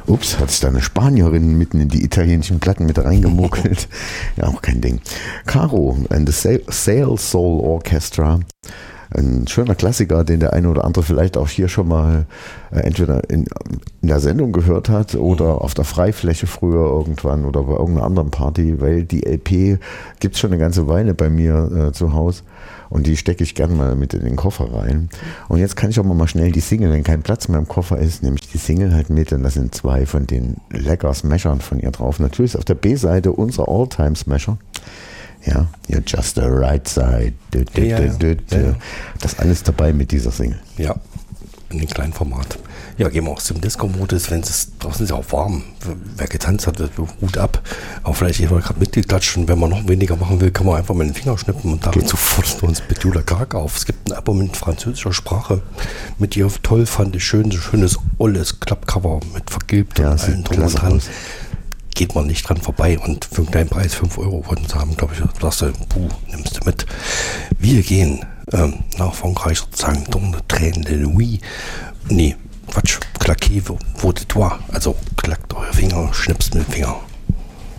Ups, hat sich da eine Spanierin mitten in die italienischen Platten mit reingemuckelt. Ja, auch kein Ding. Caro and the Sail Soul Orchestra. Ein schöner Klassiker, den der eine oder andere vielleicht auch hier schon mal entweder in der Sendung gehört hat oder auf der Freifläche früher irgendwann oder bei irgendeiner anderen Party, weil die LP gibt es schon eine ganze Weile bei mir zu Hause und die stecke ich gern mal mit in den Koffer rein. Und jetzt kann ich auch mal schnell die Single, wenn kein Platz mehr im Koffer ist, nehme ich die Single halt mit und da sind 2 von den lecker Smashern von ihr drauf. Natürlich ist auf der B-Seite unser All-Time-Smasher. Ja, You're Just the Right Side. Ja. Das alles dabei mit dieser Single. Ja, in dem kleinen Format. Ja, gehen wir auch zum Disco-Modus, wenn es draußen ist ja auch warm. Wer getanzt hat, Hut ab. Auch vielleicht jemand gerade mitgeklatscht und wenn man noch weniger machen will, kann man einfach mit den Finger schnippen und dazu fordern wir uns Petula Karg auf. Es gibt ein Album in französischer Sprache mit ihr toll fand ich schön, so schönes olles Klappcover mit vergilbt und allen drum und dran. Geht man nicht dran vorbei und für einen kleinen Preis 5 Euro wollten sie haben, glaube ich, sagst du, nimmst du mit. Wir gehen nach Frankreich sozusagen dans le train de nuit. Nee, Quatsch, claquez vos doigts, also klackt eure Finger, schnipst mit dem Finger.